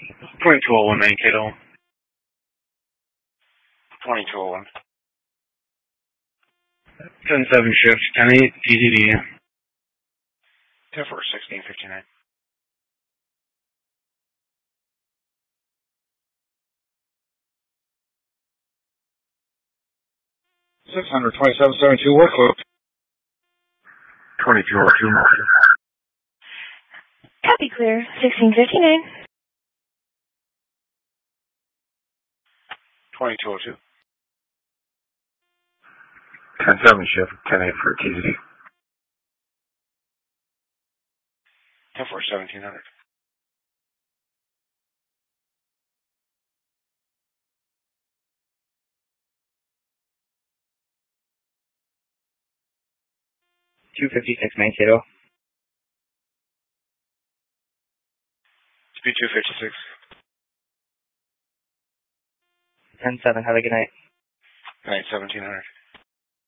2201 main Cato. 2201. 10-7 shift, 10-8 TTD. 10-4, 1659. 627-72, work loop. 2202. Copy clear, 1659. 2202. 10-7 shift, 10-8 for TTD. 10-4, 1700. 256 main Cato. Speed 256. 10-7, have a good night. Night 1700.